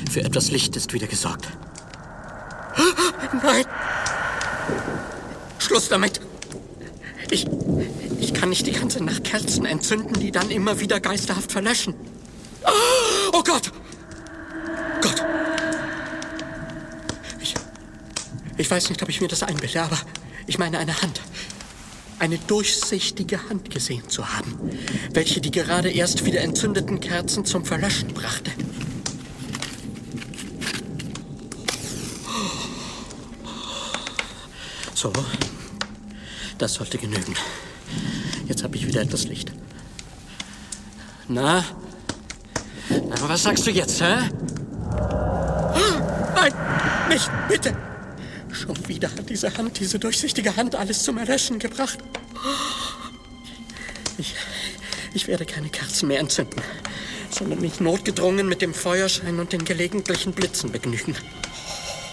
Für etwas Licht ist wieder gesorgt. Nein! Schluss damit! Ich kann nicht die ganze Nacht Kerzen entzünden, die dann immer wieder geisterhaft verlöschen. Oh Gott! Gott! Ich weiß nicht, ob ich mir das einbilde, aber ich meine eine Hand. Eine durchsichtige Hand gesehen zu haben, welche die gerade erst wieder entzündeten Kerzen zum Verlöschen brachte. So, das sollte genügen. Jetzt habe ich wieder etwas Licht. Na, was sagst du jetzt, hä? Nein, nicht, bitte! Schon wieder hat diese durchsichtige Hand, alles zum Erlöschen gebracht. Ich werde keine Kerzen mehr entzünden, sondern mich notgedrungen mit dem Feuerschein und den gelegentlichen Blitzen begnügen.